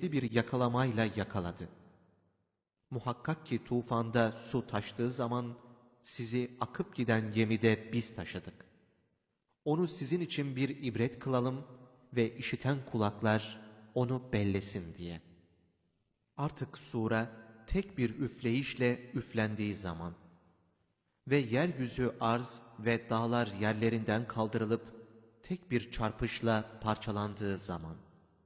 şiddetli bir yakalamayla yakaladı. Muhakkak ki tufanda su taştığı zaman sizi akıp giden gemide biz taşıdık. Onu sizin için bir ibret kılalım ve işiten kulaklar onu bellesin diye. Artık sura tek bir üfleyişle üflendiği zaman ve yeryüzü arz ve dağlar yerlerinden kaldırılıp tek bir çarpışla parçalandığı zaman,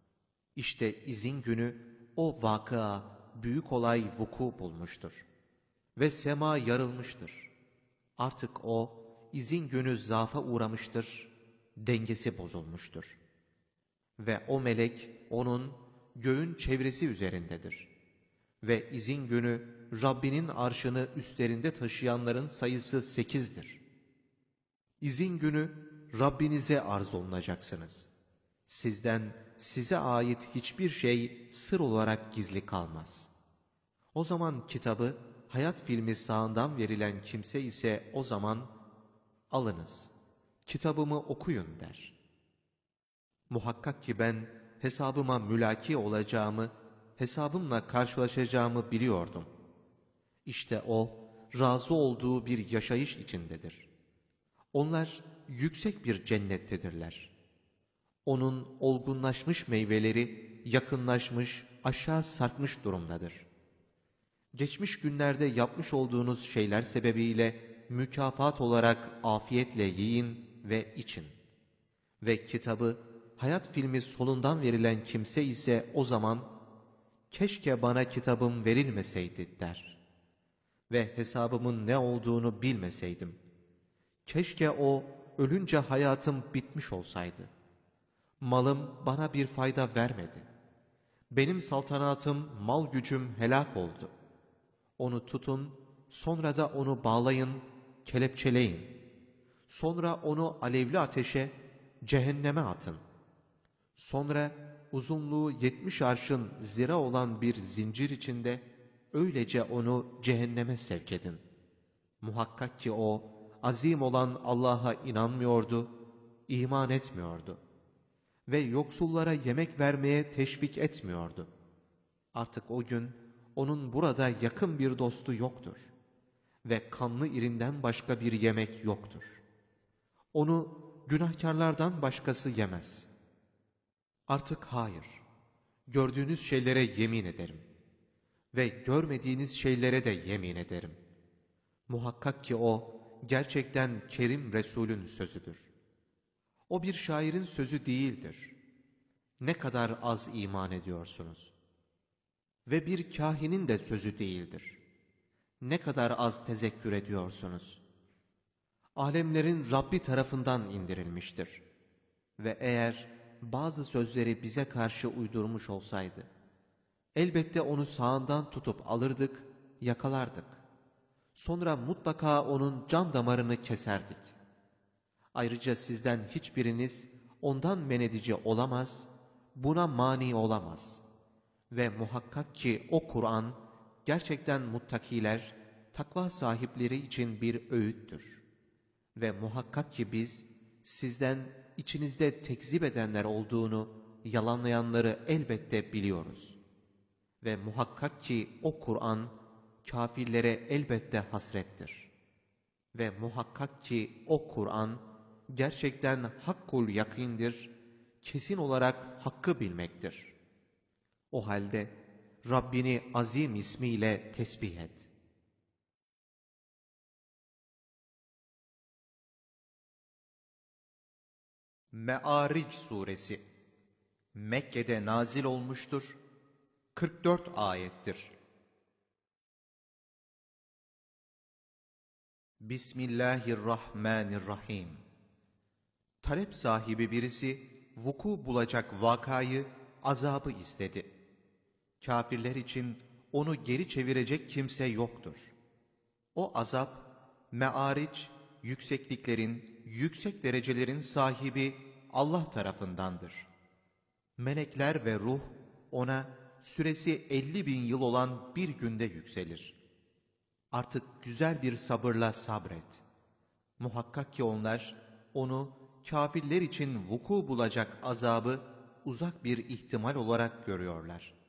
işte izin günü o vakıa, büyük olay vuku bulmuştur. Ve sema yarılmıştır. Artık o, izin günü zaafa uğramıştır, dengesi bozulmuştur. Ve o melek, onun göğün çevresi üzerindedir. Ve izin günü, Rabbinin arşını üstlerinde taşıyanların sayısı 8'dir. İzin günü, Rabbinize arz olunacaksınız. Sizden, size ait hiçbir şey sır olarak gizli kalmaz. O zaman kitabı, hayat filmi sağından verilen kimse ise o zaman, alınız, kitabımı okuyun der. Muhakkak ki ben hesabıma mülaki olacağımı, hesabımla karşılaşacağımı biliyordum. İşte o, razı olduğu bir yaşayış içindedir. Onlar yüksek bir cennettedirler. Onun olgunlaşmış meyveleri yakınlaşmış, aşağı sarkmış durumdadır. Geçmiş günlerde yapmış olduğunuz şeyler sebebiyle mükafat olarak afiyetle yiyin ve için. Ve kitabı, hayat filmi solundan verilen kimse ise o zaman, keşke bana kitabım verilmeseydi der. Ve hesabımın ne olduğunu bilmeseydim. Keşke o, ölünce hayatım bitmiş olsaydı. Malım bana bir fayda vermedi. Benim saltanatım, mal gücüm helak oldu. Onu tutun, sonra da onu bağlayın, kelepçeleyin. Sonra onu alevli ateşe, cehenneme atın. Sonra uzunluğu 70 arşın zira olan bir zincir içinde öylece onu cehenneme sevk edin. Muhakkak ki o, azim olan Allah'a inanmıyordu, iman etmiyordu. Ve yoksullara yemek vermeye teşvik etmiyordu. Artık o gün onun burada yakın bir dostu yoktur. Ve kanlı irinden başka bir yemek yoktur. Onu günahkarlardan başkası yemez. Artık hayır, gördüğünüz şeylere yemin ederim. Ve görmediğiniz şeylere de yemin ederim. Muhakkak ki o, gerçekten Kerim Resul'ün sözüdür. O bir şairin sözü değildir. Ne kadar az iman ediyorsunuz. Ve bir kahinin de sözü değildir. Ne kadar az tezekkür ediyorsunuz. Alemlerin Rabbi tarafından indirilmiştir. Ve eğer bazı sözleri bize karşı uydurmuş olsaydı, elbette onu sağından tutup alırdık, yakalardık. Sonra mutlaka onun can damarını keserdik. Ayrıca sizden hiçbiriniz ondan men edici olamaz, buna mani olamaz. Ve muhakkak ki o Kur'an gerçekten muttakiler, takva sahipleri için bir öğüttür. Ve muhakkak ki biz sizden içinizde tekzip edenler olduğunu, yalanlayanları elbette biliyoruz. Ve muhakkak ki o Kur'an kâfirlere elbette hasrettir. Ve muhakkak ki o Kur'an gerçekten hakkul yakindir, kesin olarak hakkı bilmektir. O halde Rabbini azim ismiyle tesbih et. Me'aric suresi Mekke'de nazil olmuştur. 44 ayettir. Bismillahirrahmanirrahim. Talep sahibi birisi vuku bulacak vakayı, azabı istedi. Kafirler için onu geri çevirecek kimse yoktur. O azap, me'aric, yüksekliklerin, yüksek derecelerin sahibi Allah tarafındandır. Melekler ve ruh ona süresi 50.000 yıl olan bir günde yükselir. Artık güzel bir sabırla sabret. Muhakkak ki onlar onu kâfirler için vuku bulacak azabı uzak bir ihtimal olarak görüyorlar.